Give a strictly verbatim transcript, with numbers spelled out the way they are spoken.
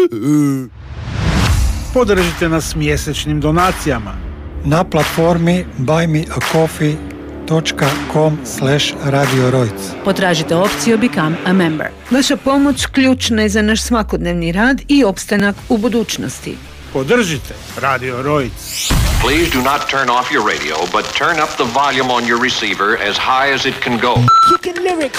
Podržite nas mjesečnim donacijama na platformi buy me a coffee dot com slash radio rojc. Potražite opciju Become a Member. Vaša pomoć ključna je za naš svakodnevni rad i opstanak u budućnosti. Podržite Radio Rojc. Please do not turn off your radio, but turn up the volume on your receiver as high as it can go. Kicking lyrics